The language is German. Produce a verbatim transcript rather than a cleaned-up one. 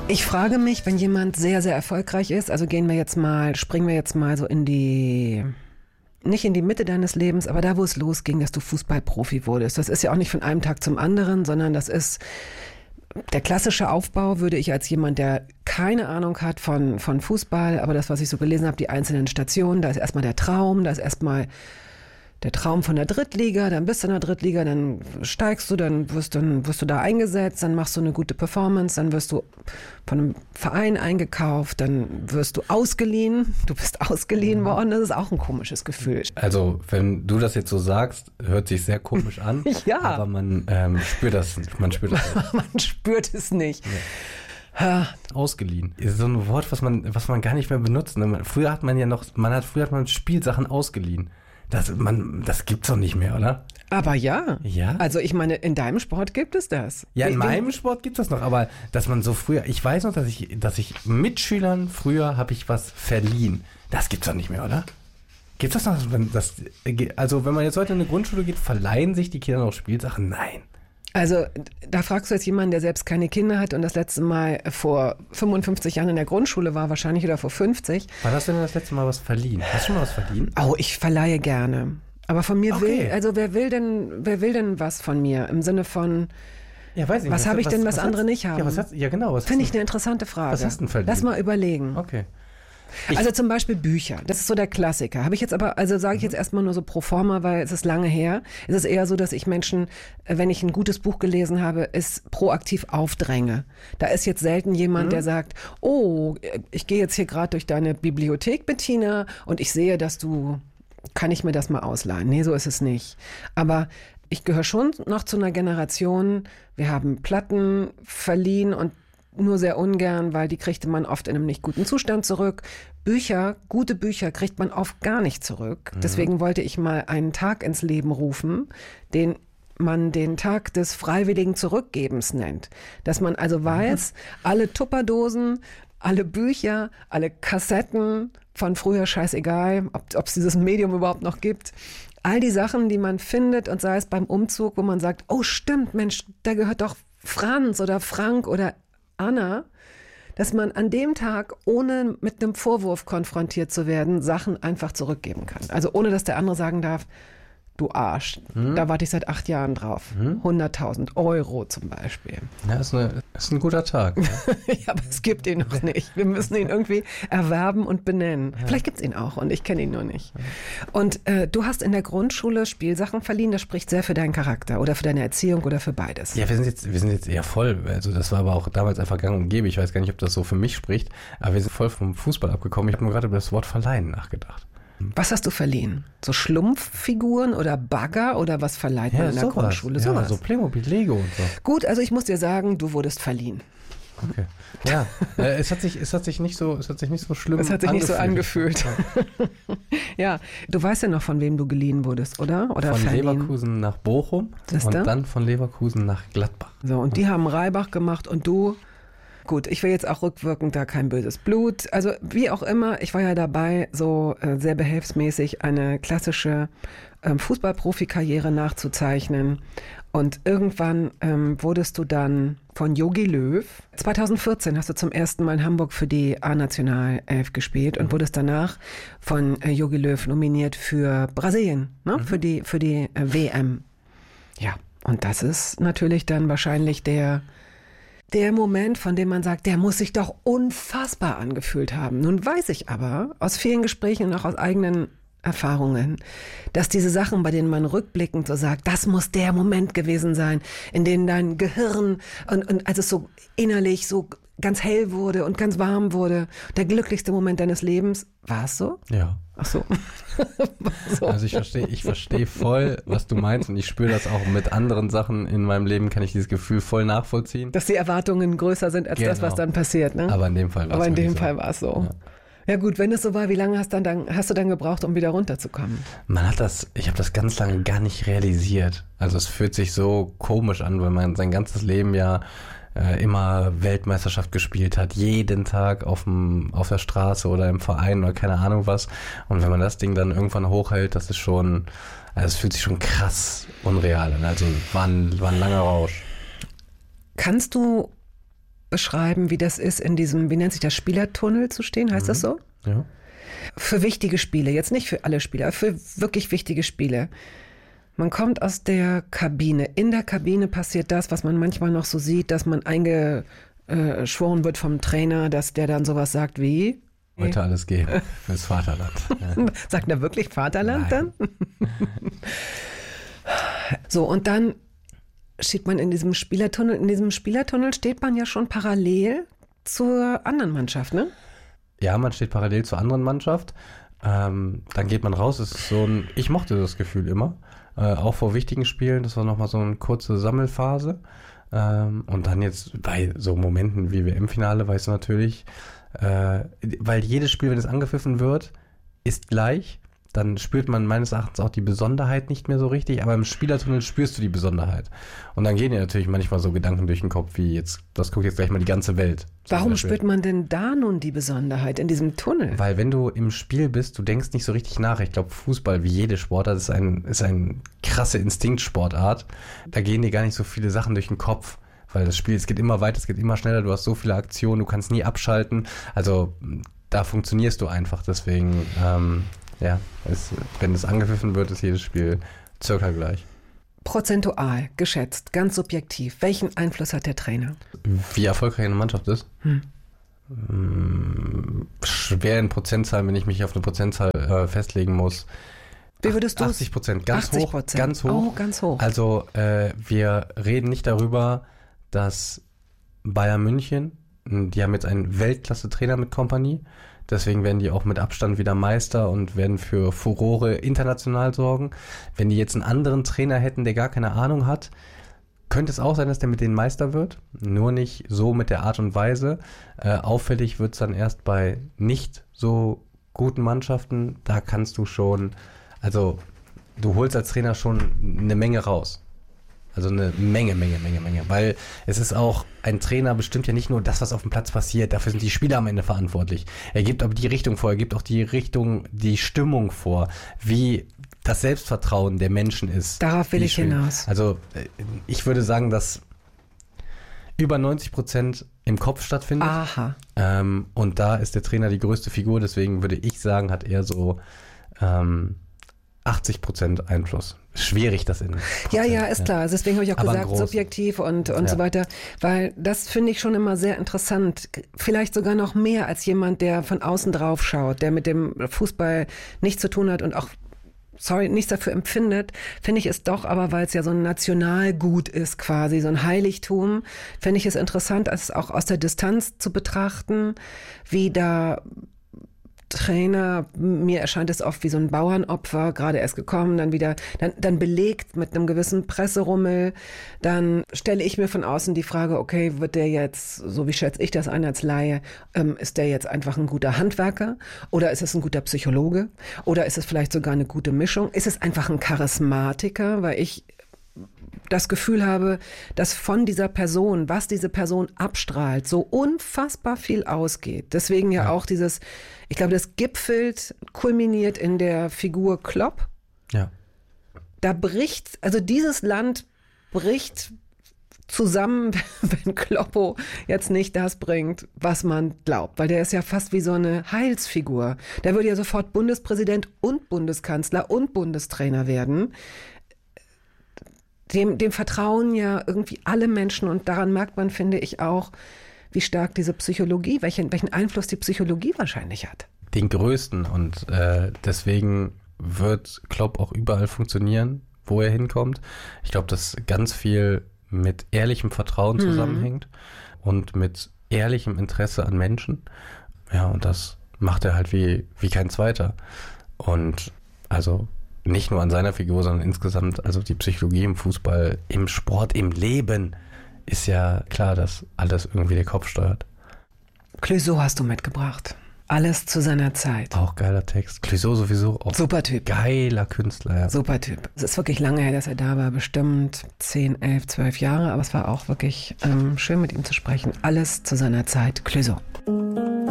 Ich frage mich, wenn jemand sehr, sehr erfolgreich ist, also gehen wir jetzt mal, springen wir jetzt mal so in die, nicht in die Mitte deines Lebens, aber da, wo es losging, dass du Fußballprofi wurdest. Das ist ja auch nicht von einem Tag zum anderen, sondern das ist der klassische Aufbau, würde ich als jemand, der keine Ahnung hat von, von Fußball, aber das, was ich so gelesen habe, die einzelnen Stationen, da ist erstmal der Traum, da ist erstmal der Traum von der Drittliga, dann bist du in der Drittliga, dann steigst du, dann wirst, dann wirst du da eingesetzt, dann machst du eine gute Performance, dann wirst du von einem Verein eingekauft, dann wirst du ausgeliehen, du bist ausgeliehen worden, das ist auch ein komisches Gefühl. Also, wenn du das jetzt so sagst, hört sich sehr komisch an, ja. aber man ähm, spürt das, man spürt das. Man spürt es nicht. Ja. Ausgeliehen. Ist so ein Wort, was man, was man gar nicht mehr benutzt. Früher hat man ja noch, man hat, früher hat man Spielsachen ausgeliehen. Das, man, das gibt's doch nicht mehr, oder? Aber ja. Ja. Also ich meine, in deinem Sport gibt es das. Ja, in Wie, meinem Sport gibt es das noch, aber dass man so früher, ich weiß noch, dass ich, dass ich Mitschülern früher habe ich was verliehen. Das gibt's doch nicht mehr, oder? Gibt's das noch? Das, also wenn man jetzt heute in eine Grundschule geht, verleihen sich die Kinder noch Spielsachen? Nein. Also da fragst du jetzt jemanden, der selbst keine Kinder hat und das letzte Mal vor fünfundfünfzig Jahren in der Grundschule war, wahrscheinlich oder vor fünfzig. Wann hast du denn das letzte Mal was verliehen? Hast du schon mal was verliehen? Oh, ich verleihe gerne. Aber von mir okay. will, also wer will denn, wer will denn was von mir? Im Sinne von, ja, weiß ich was, was habe ich denn, was, was andere hast, nicht haben? Ja, was hast, ja genau. Finde ich eine interessante Frage. Was hast du denn verliehen? Lass mal überlegen. Okay. Ich also zum Beispiel Bücher, das ist so der Klassiker. Habe ich jetzt aber, also sage ich jetzt erstmal nur so pro forma, weil es ist lange her. Es ist eher so, dass ich Menschen, wenn ich ein gutes Buch gelesen habe, es proaktiv aufdränge. Da ist jetzt selten jemand, mhm. der sagt, oh, ich gehe jetzt hier gerade durch deine Bibliothek, Bettina, und ich sehe, dass du, kann ich mir das mal ausleihen? Nee, so ist es nicht. Aber ich gehöre schon noch zu einer Generation, wir haben Platten verliehen und nur sehr ungern, weil die kriegte man oft in einem nicht guten Zustand zurück. Bücher, gute Bücher kriegt man oft gar nicht zurück. Mhm. Deswegen wollte ich mal einen Tag ins Leben rufen, den man den Tag des freiwilligen Zurückgebens nennt. Dass man also weiß, alle Tupperdosen, alle Bücher, alle Kassetten von früher, scheißegal, ob es dieses Medium überhaupt noch gibt, all die Sachen, die man findet und sei es beim Umzug, wo man sagt, oh stimmt, Mensch, da gehört doch Franz oder Frank oder Anna, dass man an dem Tag, ohne mit einem Vorwurf konfrontiert zu werden, Sachen einfach zurückgeben kann. Also ohne, dass der andere sagen darf, du Arsch, hm. da warte ich seit acht Jahren drauf. Hm. hunderttausend Euro zum Beispiel. Ja, ist, eine, ist ein guter Tag. Ja. Ja, aber es gibt ihn noch nicht. Wir müssen ihn irgendwie erwerben und benennen. Ja. Vielleicht gibt es ihn auch und ich kenne ihn nur nicht. Ja. Und äh, du hast in der Grundschule Spielsachen verliehen, das spricht sehr für deinen Charakter oder für deine Erziehung oder für beides. Ja, wir sind jetzt, wir sind jetzt eher voll. Also das war aber auch damals einfach gang und gäbe. Ich weiß gar nicht, ob das so für mich spricht, aber wir sind voll vom Fußball abgekommen. Ich habe mir gerade über das Wort verleihen nachgedacht. Was hast du verliehen? So Schlumpffiguren oder Bagger oder was verleiht man ja, in der sowas. Grundschule? Ja, sowas. so Playmobil, Lego und so. Gut, also ich muss dir sagen, du wurdest verliehen. Okay. Ja, äh, es hat sich, es hat sich nicht so, es hat sich nicht so schlimm angefühlt. Es hat sich angefühlt. nicht so angefühlt. Ja, du weißt ja noch, von wem du geliehen wurdest, oder? Oder von verliehen. Leverkusen nach Bochum und dann von Leverkusen nach Gladbach. So, und die haben Reibach gemacht und du... Gut, ich will jetzt auch rückwirkend da kein böses Blut. Also wie auch immer, ich war ja dabei, so äh, sehr behelfsmäßig eine klassische ähm, Fußballprofikarriere nachzuzeichnen. Und irgendwann ähm, wurdest du dann von Jogi Löw. zweitausendvierzehn hast du zum ersten Mal in Hamburg für die A-Nationalelf gespielt und wurdest danach von äh, Jogi Löw nominiert für Brasilien, ne? Mhm. für die, für die äh, W M. Ja, und das ist natürlich dann wahrscheinlich der... Der Moment, von dem man sagt, der muss sich doch unfassbar angefühlt haben. Nun weiß ich aber aus vielen Gesprächen und auch aus eigenen Erfahrungen, dass diese Sachen, bei denen man rückblickend so sagt, das muss der Moment gewesen sein, in dem dein Gehirn und, und als es so innerlich so ganz hell wurde und ganz warm wurde, der glücklichste Moment deines Lebens, war es so? Ja. Ach so. so. Also ich verstehe, ich verstehe voll, was du meinst und ich spüre das auch mit anderen Sachen in meinem Leben, kann ich dieses Gefühl voll nachvollziehen. Dass die Erwartungen größer sind als genau. das, was dann passiert, ne? Aber in dem Fall war es Aber in dem so. Fall war es so. Ja. Ja gut, wenn es so war, wie lange hast, dann, dann, hast du dann gebraucht, um wieder runterzukommen? Man hat das, ich habe das ganz lange gar nicht realisiert. Also es fühlt sich so komisch an, weil man sein ganzes Leben ja äh, immer Weltmeisterschaft gespielt hat, jeden Tag auf dem, auf der Straße oder im Verein oder keine Ahnung was. Und wenn man das Ding dann irgendwann hochhält, das ist schon, also es fühlt sich schon krass unreal an. Also war ein, war ein langer Rausch. Kannst du beschreiben, wie das ist, in diesem, wie nennt sich das, Spielertunnel zu stehen? Heißt mhm. das so? Ja. Für wichtige Spiele, jetzt nicht für alle Spiele, aber für wirklich wichtige Spiele. Man kommt aus der Kabine. In der Kabine passiert das, was man manchmal noch so sieht, dass man eingeschworen wird vom Trainer, dass der dann sowas sagt wie... Heute alles geben fürs Vaterland. Ja. Sagt er wirklich Vaterland Nein. dann? So, und dann steht man in diesem Spielertunnel. In diesem Spielertunnel steht man ja schon parallel zur anderen Mannschaft, ne? Ja, man steht parallel zur anderen Mannschaft. Ähm, dann geht man raus. Es ist so ein, ich mochte das Gefühl immer. Äh, auch vor wichtigen Spielen. Das war nochmal so eine kurze Sammelphase. Ähm, und dann jetzt bei so Momenten wie W M-Finale, weißt du natürlich, äh, weil jedes Spiel, wenn es angepfiffen wird, ist gleich. Dann spürt man meines Erachtens auch die Besonderheit nicht mehr so richtig, aber im Spielertunnel spürst du die Besonderheit. Und dann gehen dir natürlich manchmal so Gedanken durch den Kopf, wie jetzt, das guckt jetzt gleich mal die ganze Welt. Warum spürt man denn da nun die Besonderheit in diesem Tunnel? Weil wenn du im Spiel bist, du denkst nicht so richtig nach. Ich glaube, Fußball, wie jede Sportart, ist ein, ist ein krasse Instinktsportart. Da gehen dir gar nicht so viele Sachen durch den Kopf. Weil das Spiel, es geht immer weiter, es geht immer schneller, du hast so viele Aktionen, du kannst nie abschalten. Also da funktionierst du einfach. Deswegen, ähm, ja, es, wenn es angepfiffen wird, ist jedes Spiel circa gleich. Prozentual, geschätzt, ganz subjektiv. Welchen Einfluss hat der Trainer? Wie erfolgreich eine Mannschaft ist? Hm. Schwer in Prozentzahlen, wenn ich mich auf eine Prozentzahl äh, festlegen muss. Wie würdest du es? achtzig Prozent, ganz achtzig hoch, Prozent. ganz hoch. Oh, ganz hoch. Also äh, wir reden nicht darüber, dass Bayern München, die haben jetzt einen Weltklasse-Trainer mit Kompanie, deswegen werden die auch mit Abstand wieder Meister und werden für Furore international sorgen. Wenn die jetzt einen anderen Trainer hätten, der gar keine Ahnung hat, könnte es auch sein, dass der mit denen Meister wird, nur nicht so mit der Art und Weise. Äh, auffällig wird es dann erst bei nicht so guten Mannschaften, da kannst du schon, also du holst als Trainer schon eine Menge raus. Also eine Menge, Menge, Menge, Menge. Weil es ist auch, ein Trainer bestimmt ja nicht nur das, was auf dem Platz passiert, dafür sind die Spieler am Ende verantwortlich. Er gibt aber die Richtung vor, er gibt auch die Richtung, die Stimmung vor, wie das Selbstvertrauen der Menschen ist. Darauf will ich hinaus. Also ich würde sagen, dass über neunzig Prozent im Kopf stattfindet. Aha. Ähm, und da ist der Trainer die größte Figur, deswegen würde ich sagen, hat er so ähm, achtzig Prozent Einfluss. Schwierig, das in Prozent, Ja, ja, ist ja. klar. Deswegen habe ich auch Aber gesagt, subjektiv und, und ja. so weiter. Weil das finde ich schon immer sehr interessant. Vielleicht sogar noch mehr als jemand, der von außen drauf schaut, der mit dem Fußball nichts zu tun hat und auch, sorry, nichts dafür empfindet, finde ich es doch, aber weil es ja so ein Nationalgut ist quasi, so ein Heiligtum, finde ich es interessant, es auch aus der Distanz zu betrachten, wie da Trainer, mir erscheint es oft wie so ein Bauernopfer, gerade erst gekommen, dann wieder, dann, dann belegt mit einem gewissen Presserummel, dann stelle ich mir von außen die Frage, okay, wird der jetzt, so wie schätze ich das ein als Laie, ähm, ist der jetzt einfach ein guter Handwerker oder ist es ein guter Psychologe oder ist es vielleicht sogar eine gute Mischung? Ist es einfach ein Charismatiker, weil ich das Gefühl habe, dass von dieser Person, was diese Person abstrahlt, so unfassbar viel ausgeht. Deswegen ja, ja. auch dieses, ich glaube, das gipfelt, kulminiert in der Figur Klopp. Ja. Da bricht, also dieses Land bricht zusammen, wenn Kloppo jetzt nicht das bringt, was man glaubt. Weil der ist ja fast wie so eine Heilsfigur. Der würde ja sofort Bundespräsident und Bundeskanzler und Bundestrainer werden. Dem, dem vertrauen ja irgendwie alle Menschen und daran merkt man, finde ich auch, wie stark diese Psychologie, welchen, welchen Einfluss die Psychologie wahrscheinlich hat. Den größten und äh, deswegen wird Klopp auch überall funktionieren, wo er hinkommt. Ich glaube, dass ganz viel mit ehrlichem Vertrauen zusammenhängt mhm. und mit ehrlichem Interesse an Menschen. Ja, und das macht er halt wie, wie kein Zweiter. Und also nicht nur an seiner Figur, sondern insgesamt, also die Psychologie im Fußball, im Sport, im Leben, ist ja klar, dass alles irgendwie der Kopf steuert. Clouseau hast du mitgebracht. Alles zu seiner Zeit. Auch geiler Text. Clouseau sowieso auch. Super Typ. Geiler Künstler, ja. Super Typ. Es ist wirklich lange her, dass er da war. Bestimmt zehn, elf, zwölf Jahre. Aber es war auch wirklich ähm, schön, mit ihm zu sprechen. Alles zu seiner Zeit. Clouseau.